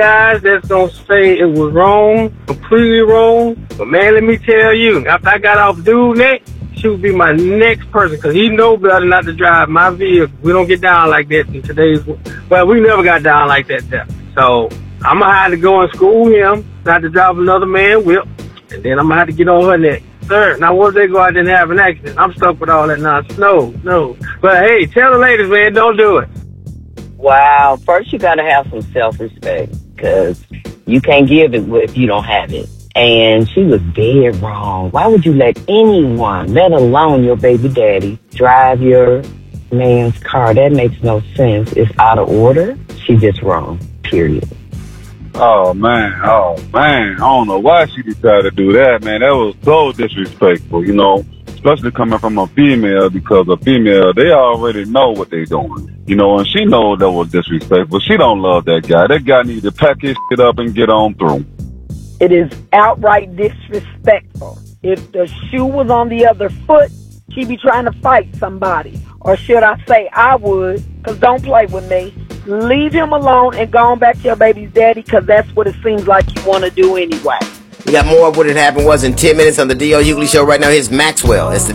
guys that's gonna say it was wrong, completely wrong. But man, let me tell you, after I got off dude neck, she would be my next person, because he know better not to drive my vehicle. We don't get down like that in today's, well, we never got down like that there. So I'm gonna have to go and school him not to drive another man's whip, and then I'm gonna have to get on her neck. Sir, now what if they go out there and have an accident? I'm stuck with all that nonsense. No. But hey, tell the ladies, man, don't do it. Wow. First, you got to have some self-respect, because you can't give it if you don't have it. And she was dead wrong. Why would you let anyone, let alone your baby daddy, drive your man's car? That makes no sense. It's out of order. She's just wrong, period. Oh, man. I don't know why she decided to do that, man. That was so disrespectful, you know, especially coming from a female, because a female, they already know what they doing. You know, and she knows that was disrespectful. She don't love that guy. That guy needs to pack his shit up and get on through. It is outright disrespectful. If the shoe was on the other foot, she'd be trying to fight somebody. Or should I say I would, because don't play with me. Leave him alone and go on back to your baby's daddy, because that's what it seems like you want to do anyway. We got more of What Had Happened Was in 10 minutes on the D.L. Hughley Show right now. Here's Maxwell. It's the